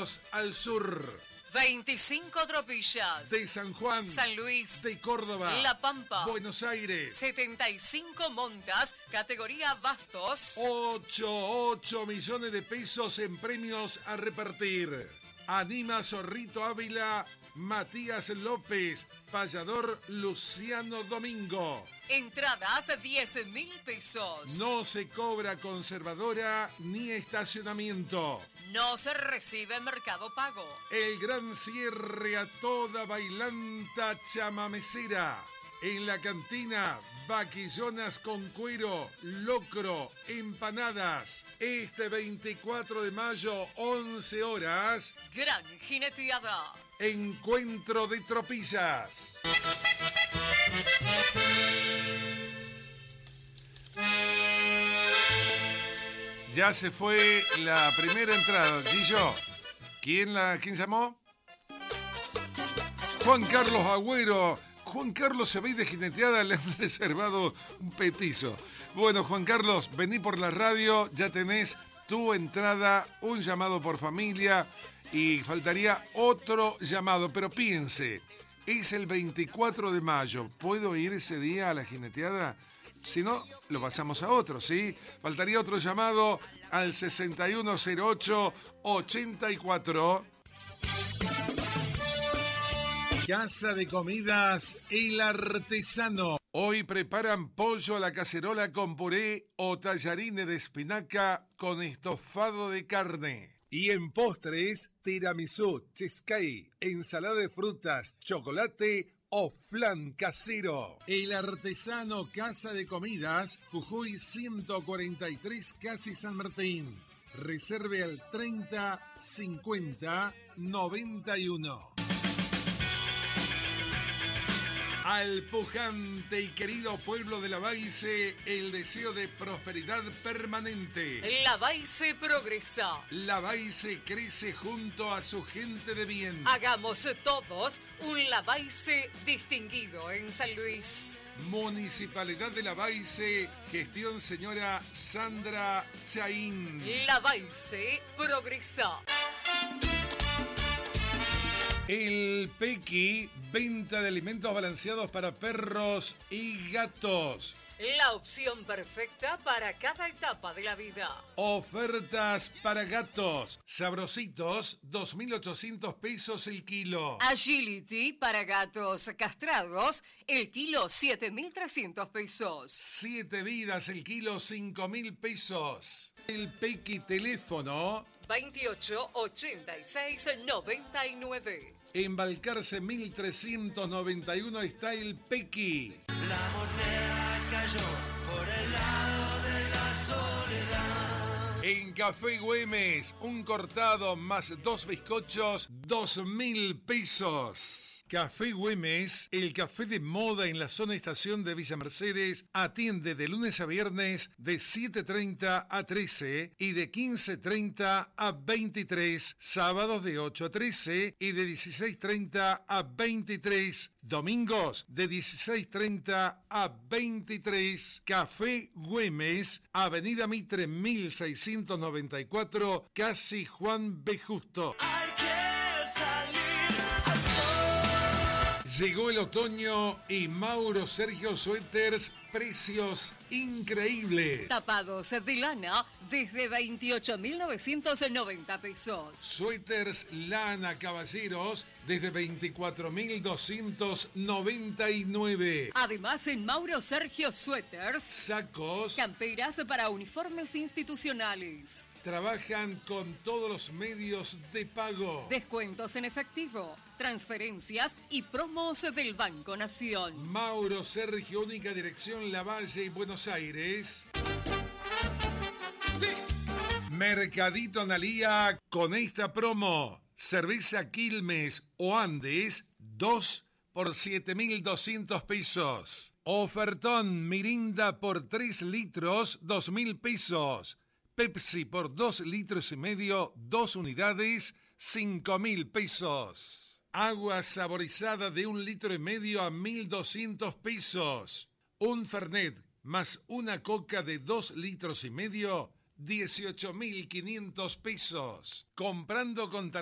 kilómetros al sur. 25 tropillas. De San Juan. San Luis. De Córdoba. La Pampa. Buenos Aires. 75 montas, categoría bastos. 8 millones de pesos en premios a repartir. Anima Zorrito Ávila, Matías López, payador Luciano Domingo. Entradas 10.000 pesos. No se cobra conservadora ni estacionamiento. No se recibe mercado pago. El gran cierre a toda bailanta chamamecera. En la cantina, vaquillonas con cuero, locro, empanadas. Este 24 de mayo, 11 horas. Gran jineteada. Encuentro de tropillas. Ya se fue la primera entrada, Gillo. ¿Quién llamó? Juan Carlos Agüero. Juan Carlos se ve de jineteada, le han reservado un petizo. Bueno, Juan Carlos, vení por la radio, ya tenés tu entrada, un llamado por familia y faltaría otro llamado. Pero piense, es el 24 de mayo, ¿puedo ir ese día a la jineteada? Si no, lo pasamos a otro, ¿sí? Faltaría otro llamado al 6108-84. Casa de Comidas El Artesano. Hoy preparan pollo a la cacerola con puré o tallarines de espinaca con estofado de carne. Y en postres, tiramisú, cheesecake, ensalada de frutas, chocolate o flan casero. El Artesano Casa de Comidas, Jujuy 143, Casi San Martín. Reserve al 30 50 91. Al pujante y querido pueblo de Lavalle, el deseo de prosperidad permanente. Lavalle progresa. Lavalle crece junto a su gente de bien. Hagamos todos un Lavalle distinguido en San Luis. Municipalidad de Lavalle, gestión señora Sandra Chaín. Lavalle progresa. El Pequi, venta de alimentos balanceados para perros y gatos. La opción perfecta para cada etapa de la vida. Ofertas para gatos. Sabrositos, 2.800 pesos el kilo. Agility para gatos castrados, el kilo 7.300 pesos. 7 vidas el kilo, 5.000 pesos. El Pequi teléfono 28 86 99. En Balcarce 1391 está el Pequi. La moneda cayó por el lado de la soledad. En Café Güemes, un cortado más 2 bizcochos, 2.000 pesos. Café Güemes, el café de moda en la zona estación de Villa Mercedes, atiende de lunes a viernes de 7:30 a 13 y de 15:30 a 23, sábados de 8 a 13 y de 16:30 a 23, domingos de 16:30 a 23. Café Güemes, Avenida Mitre 1694, Casi Juan B. Justo. Hay que salir al sol. Llegó el otoño y Mauro Sergio Suéteres, precios increíbles. Tapados de lana desde 28.990 pesos. Suéteres lana caballeros desde 24.299. Además, en Mauro Sergio Suéteres, Sacos. camperas para uniformes institucionales. Trabajan con todos los medios de pago. Descuentos en efectivo, transferencias y promos del Banco Nación. Mauro Sergio, única dirección Lavalle y Buenos Aires. Sí. Mercadito Analía con esta promo. Cerveza Quilmes o Andes, 2 por 7.200 pesos. Ofertón Mirinda por 3 litros, 2.000 pesos. Pepsi por 2 litros y medio, 2 unidades, 5.000 pesos. Agua saborizada de 1 litro y medio a 1.200 pesos. Un Fernet más una coca de 2 litros y medio, 18.500 pesos. Comprando con